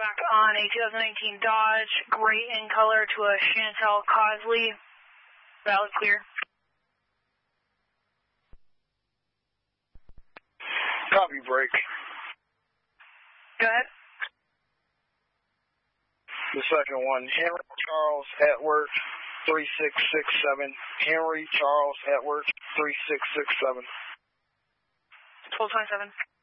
back on a 2019 Dodge, gray in color to a Chantel Cosley. Valid clear. Copy, break. Go ahead. The second one, Henry Charles Atworth, 3667. Henry Charles Atworth, 3667. 1227.